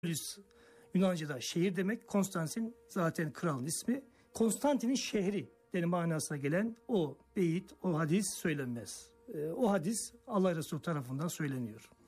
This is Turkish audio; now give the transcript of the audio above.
Yunanca'da şehir demek. Konstantin zaten kralın ismi. Konstantin'in şehri manasına gelen o beyit, o hadis söylenmez. O hadis Allah Resulü tarafından söyleniyor.